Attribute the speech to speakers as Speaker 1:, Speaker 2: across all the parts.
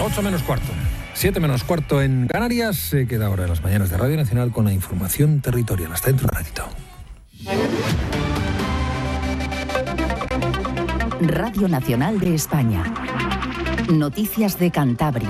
Speaker 1: 8 menos cuarto. 7 menos cuarto en Canarias. Se queda ahora en las mañanas de Radio Nacional con la información territorial. Hasta dentro de un ratito.
Speaker 2: Radio Nacional de España. Noticias de Cantabria.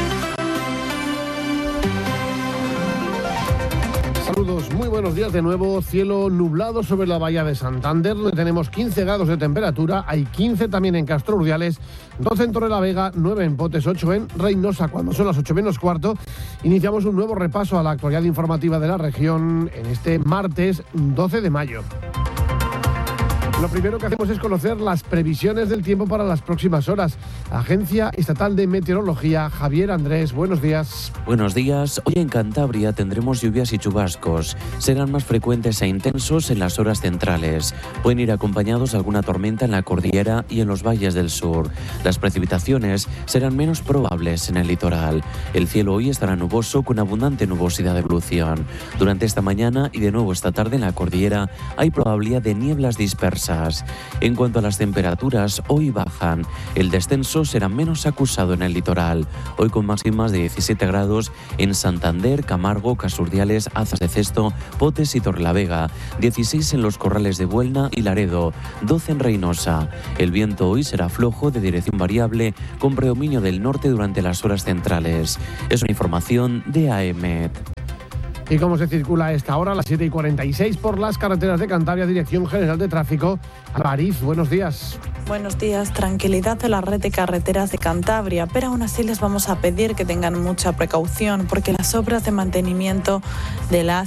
Speaker 3: Saludos, muy buenos días de nuevo. Cielo nublado sobre la bahía de Santander, donde tenemos 15 grados de temperatura. Hay 15 también en Castro Urdiales, 12 en Torrelavega, 9 en Potes, 8 en Reynosa. Cuando son las 8 menos cuarto, iniciamos un nuevo repaso a la actualidad informativa de la región en este martes 12 de mayo. Lo primero que hacemos es conocer las previsiones del tiempo para las próximas horas. Agencia Estatal de Meteorología, Javier Andrés, buenos días.
Speaker 4: Buenos días. Hoy en Cantabria tendremos lluvias y chubascos. Serán más frecuentes e intensos en las horas centrales. Pueden ir acompañados de alguna tormenta en la cordillera y en los valles del sur. Las precipitaciones serán menos probables en el litoral. El cielo hoy estará nuboso con abundante nubosidad de evolución. Durante esta mañana y de nuevo esta tarde en la cordillera hay probabilidad de nieblas dispersas. En cuanto a las temperaturas, hoy bajan. El descenso será menos acusado en el litoral. Hoy con máximas de 17 grados en Santander, Camargo, Casurdiales, Azas de Cesto, Potes y Torrelavega. 16 en los Corrales de Buelna y Laredo. 12 en Reynosa. El viento hoy será flojo de dirección variable con predominio del norte durante las horas centrales. Es una información de AEMET.
Speaker 3: ¿Y cómo se circula a esta hora, a las 7:46, por las carreteras de Cantabria, Dirección General de Tráfico? París, buenos días.
Speaker 5: Buenos días, tranquilidad de la red de carreteras de Cantabria, pero aún así les vamos a pedir que tengan mucha precaución porque las obras de mantenimiento de la